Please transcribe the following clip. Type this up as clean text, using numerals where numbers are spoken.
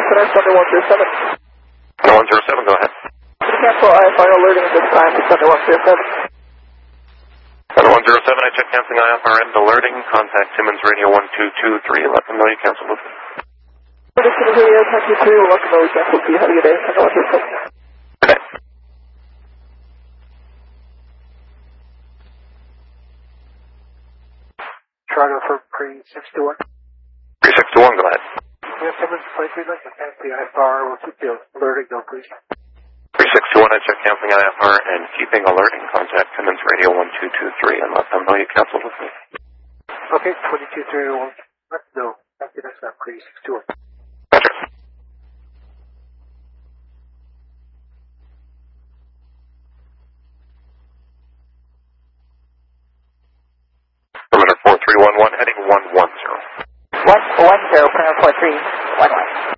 connect Thunder 107. Thunder 107, go ahead. Can you cancel IFR alerting at this time for Thunder 107? Thunder 107, I check canceling IFR end alerting. Contact Timmins Radio 1223. Let them know you canceled with me. Timmins Radio 1223, we'll let them know we canceled. See you. Have a good day. Thunder 107. Good day. Toronto for pre-621. Pre-621, go ahead. We have Timmins, place we'd like to cancel the IFR. We'll keep the alerting though, please. 361, I check canceling IFR and keeping alerting. Contact Timmins Radio 1223 and let them know you canceled with me. Okay, 2231. No, okay, that's not pre-621. Roger. Perimeter 4311, heading 110. 110, perimeter 4311.